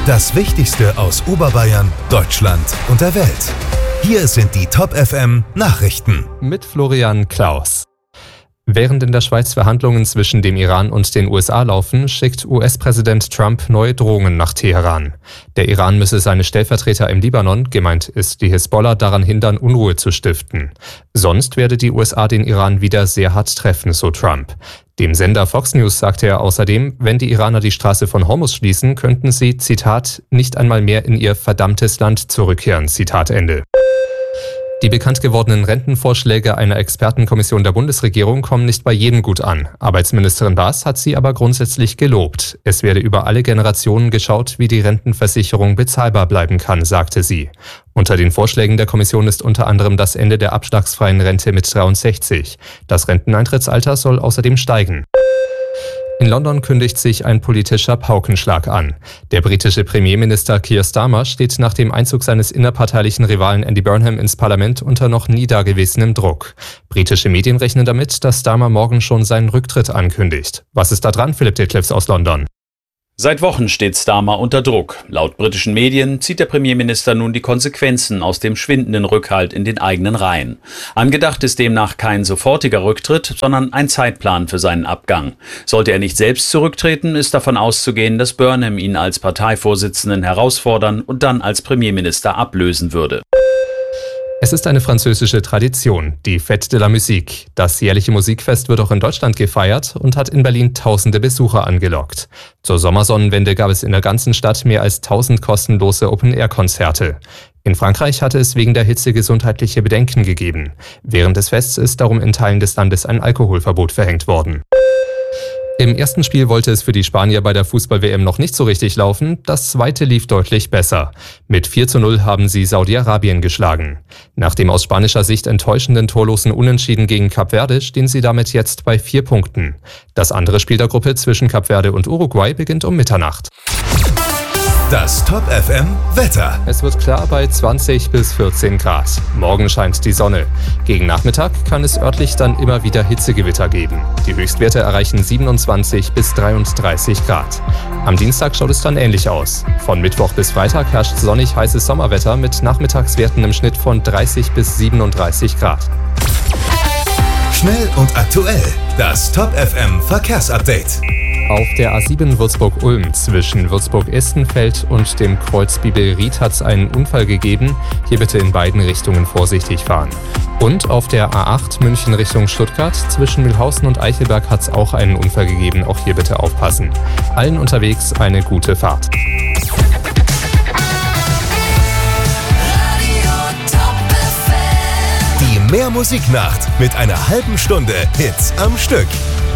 Das Wichtigste aus Oberbayern, Deutschland und der Welt. Hier sind die Top FM Nachrichten. Mit Florian Klaus. Während in der Schweiz Verhandlungen zwischen dem Iran und den USA laufen, schickt US-Präsident Trump neue Drohungen nach Teheran. Der Iran müsse seine Stellvertreter im Libanon, gemeint ist die Hisbollah, daran hindern, Unruhe zu stiften. Sonst werde die USA den Iran wieder sehr hart treffen, so Trump. Dem Sender Fox News sagte er außerdem, wenn die Iraner die Straße von Hormuz schließen, könnten sie, Zitat, nicht einmal mehr in ihr verdammtes Land zurückkehren, Zitat Ende. Die bekannt gewordenen Rentenvorschläge einer Expertenkommission der Bundesregierung kommen nicht bei jedem gut an. Arbeitsministerin Baas hat sie aber grundsätzlich gelobt. Es werde über alle Generationen geschaut, wie die Rentenversicherung bezahlbar bleiben kann, sagte sie. Unter den Vorschlägen der Kommission ist unter anderem das Ende der abschlagsfreien Rente mit 63. Das Renteneintrittsalter soll außerdem steigen. In London kündigt sich ein politischer Paukenschlag an. Der britische Premierminister Keir Starmer steht nach dem Einzug seines innerparteilichen Rivalen Andy Burnham ins Parlament unter noch nie dagewesenem Druck. Britische Medien rechnen damit, dass Starmer morgen schon seinen Rücktritt ankündigt. Was ist da dran, Philipp Detlefs aus London? Seit Wochen steht Starmer unter Druck. Laut britischen Medien zieht der Premierminister nun die Konsequenzen aus dem schwindenden Rückhalt in den eigenen Reihen. Angedacht ist demnach kein sofortiger Rücktritt, sondern ein Zeitplan für seinen Abgang. Sollte er nicht selbst zurücktreten, ist davon auszugehen, dass Burnham ihn als Parteivorsitzenden herausfordern und dann als Premierminister ablösen würde. Es ist eine französische Tradition, die Fête de la Musique. Das jährliche Musikfest wird auch in Deutschland gefeiert und hat in Berlin tausende Besucher angelockt. Zur Sommersonnenwende gab es in der ganzen Stadt mehr als 1000 kostenlose Open-Air-Konzerte. In Frankreich hatte es wegen der Hitze gesundheitliche Bedenken gegeben. Während des Fests ist darum in Teilen des Landes ein Alkoholverbot verhängt worden. Im ersten Spiel wollte es für die Spanier bei der Fußball-WM noch nicht so richtig laufen, das zweite lief deutlich besser. Mit 4:0 haben sie Saudi-Arabien geschlagen. Nach dem aus spanischer Sicht enttäuschenden torlosen Unentschieden gegen Kap Verde stehen sie damit jetzt bei 4 Punkten. Das andere Spiel der Gruppe zwischen Kap Verde und Uruguay beginnt um Mitternacht. Das Top FM Wetter. Es wird klar bei 20 bis 14 Grad. Morgen scheint die Sonne. Gegen Nachmittag kann es örtlich dann immer wieder Hitzegewitter geben. Die Höchstwerte erreichen 27 bis 33 Grad. Am Dienstag schaut es dann ähnlich aus. Von Mittwoch bis Freitag herrscht sonnig heißes Sommerwetter mit Nachmittagswerten im Schnitt von 30 bis 37 Grad. Schnell und aktuell. Das Top FM Verkehrsupdate. Auf der A7 Würzburg-Ulm zwischen Würzburg-Estenfeld und dem Kreuz Bibelried hat es einen Unfall gegeben. Hier bitte in beiden Richtungen vorsichtig fahren. Und auf der A8 München Richtung Stuttgart zwischen Mühlhausen und Eichelberg hat es auch einen Unfall gegeben. Auch hier bitte aufpassen. Allen unterwegs eine gute Fahrt. Die Mehr Musiknacht mit einer halben Stunde Hits am Stück.